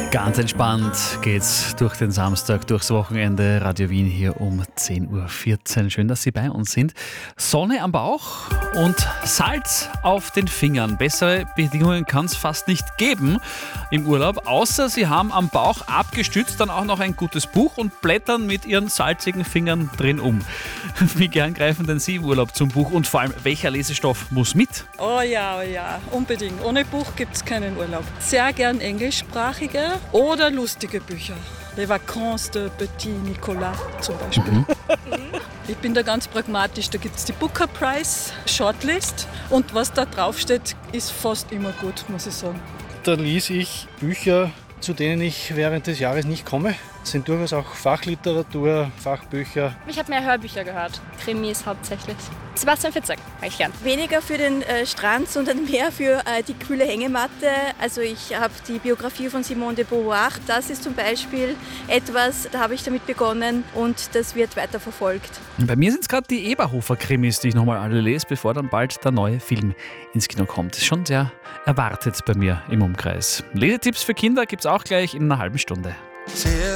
Ganz entspannt geht's durch den Samstag, durchs Wochenende. Radio Wien hier um 10.14 Uhr. Schön, dass Sie bei uns sind. Sonne am Bauch und Salz auf den Fingern. Bessere Bedingungen kann es fast nicht geben im Urlaub, außer Sie haben am Bauch abgestützt dann auch noch ein gutes Buch und blättern mit Ihren salzigen Fingern drin um. Wie gern greifen denn Sie im Urlaub zum Buch und vor allem, welcher Lesestoff muss mit? Oh ja, unbedingt. Ohne Buch gibt es keinen Urlaub. Sehr gern englischsprachige oder lustige Bücher. Les Vacances de Petit Nicolas zum Beispiel. Ich bin da ganz pragmatisch. Da gibt es die Booker Prize Shortlist und was da draufsteht, ist fast immer gut, muss ich sagen. Da lese ich Bücher, zu denen ich während des Jahres nicht komme. Das sind durchaus auch Fachliteratur, Fachbücher. Ich habe mehr Hörbücher gehört, Krimis hauptsächlich. Sebastian Fitzek, mag ich gern. Weniger für den Strand, sondern mehr für die kühle Hängematte. Also ich habe die Biografie von Simone de Beauvoir. Das ist zum Beispiel etwas, da habe ich damit begonnen und das wird weiter verfolgt. Bei mir sind es gerade die Eberhofer-Krimis, die ich nochmal alle lese, bevor dann bald der neue Film ins Kino kommt. Das ist schon sehr erwartet bei mir im Umkreis. Lesetipps für Kinder gibt es auch gleich in einer halben Stunde. Sehr